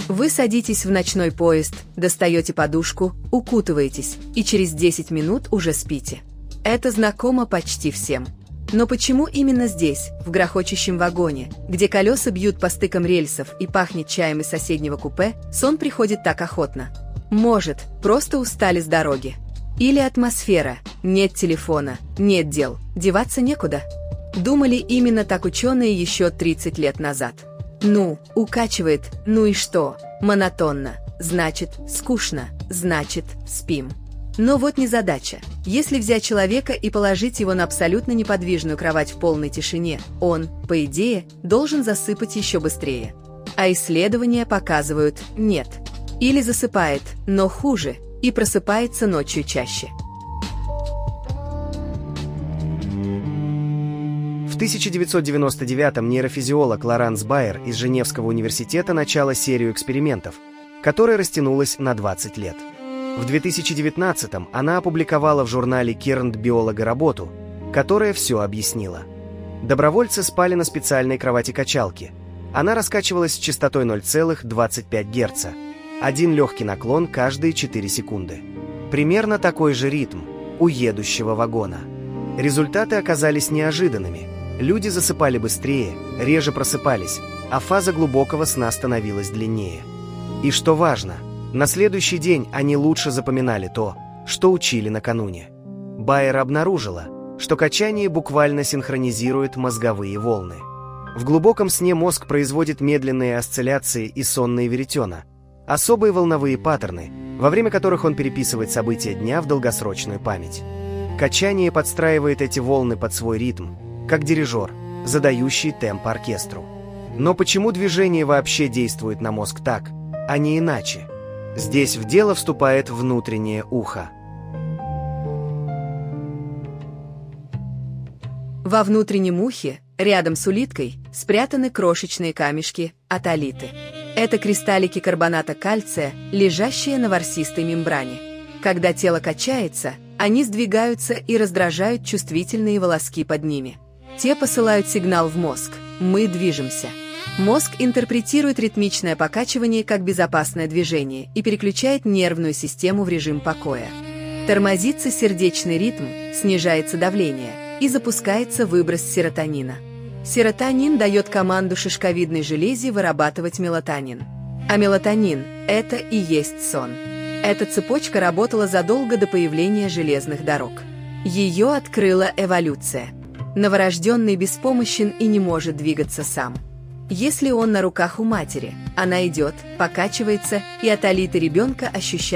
Вы садитесь в ночной поезд, достаете подушку, укутываетесь, и через 10 минут уже спите. Это знакомо почти всем. Но почему именно здесь, в грохочущем вагоне, где колеса бьют по стыкам рельсов и пахнет чаем из соседнего купе, сон приходит так охотно? Может, просто устали с дороги. Или атмосфера, нет телефона, нет дел, деваться некуда. Думали именно так ученые еще 30 лет назад. Ну, укачивает, ну и что? Монотонно, значит, скучно, значит, спим. Но вот незадача. Если взять человека и положить его на абсолютно неподвижную кровать в полной тишине, он, по идее, должен засыпать еще быстрее. А исследования показывают – нет. Или засыпает, но хуже, и просыпается ночью чаще. В 1999-м нейрофизиолог Лоранс Байер из Женевского университета начала серию экспериментов, которая растянулась на 20 лет. В 2019-м она опубликовала в журнале Current биолога работу, которая все объяснила. Добровольцы спали на специальной кровати-качалке. Она раскачивалась с частотой 0,25 Гц. Один легкий наклон каждые 4 секунды. Примерно такой же ритм у едущего вагона. Результаты оказались неожиданными. Люди засыпали быстрее, реже просыпались, а фаза глубокого сна становилась длиннее. И что важно, на следующий день они лучше запоминали то, что учили накануне. Байер обнаружила, что качание буквально синхронизирует мозговые волны. В глубоком сне мозг производит медленные осцилляции и сонные веретена, особые волновые паттерны, во время которых он переписывает события дня в долгосрочную память. Качание подстраивает эти волны под свой ритм, как дирижер, задающий темп оркестру. Но почему движение вообще действует на мозг так, а не иначе? Здесь в дело вступает внутреннее ухо. Во внутреннем ухе, рядом с улиткой, спрятаны крошечные камешки атолиты. Это кристаллики карбоната кальция, лежащие на ворсистой мембране. Когда тело качается, они сдвигаются и раздражают чувствительные волоски под ними. Те посылают сигнал в мозг «мы движемся». Мозг интерпретирует ритмичное покачивание как безопасное движение и переключает нервную систему в режим покоя. Тормозится сердечный ритм, снижается давление и запускается выброс серотонина. Серотонин дает команду шишковидной железе вырабатывать мелатонин. А мелатонин – это и есть сон. Эта цепочка работала задолго до появления железных дорог. Ее открыла эволюция. Новорожденный беспомощен и не может двигаться сам. Если он на руках у матери, она идет, покачивается, и атолиты ребенка ощущают